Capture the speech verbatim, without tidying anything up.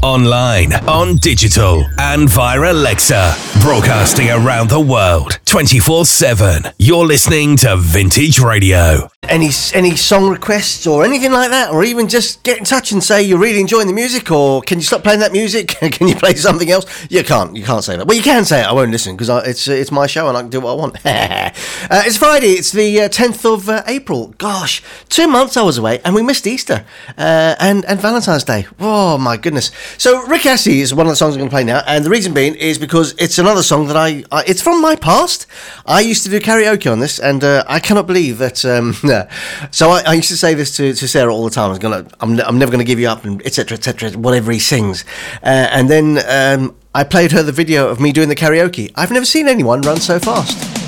online, on digital, and via Alexa. Broadcasting around the world, twenty-four seven. You're listening to Vintage Radio. Any any song requests or anything like that, or even just get in touch and say you're really enjoying the music, or can you stop playing that music? Can you play something else? You can't. You can't say that. Well, you can say it. I won't listen because it's it's my show and I can do what I want. uh, it's Friday. It's the uh, tenth of uh, April. Gosh, two months I was away and we missed Easter uh, and and Valentine's Day. Oh my goodness. So Rick Astley is one of the songs I'm going to play now, and the reason being is because it's another song that I, I it's from my past. I used to do karaoke on this, and uh, I cannot believe that. Um, so I, I used to say this to, to Sarah all the time. I was gonna, I'm, I'm never going to give you up, and et cetera, et cetera, whatever he sings. Uh, and then um, I played her the video of me doing the karaoke. I've never seen anyone run so fast.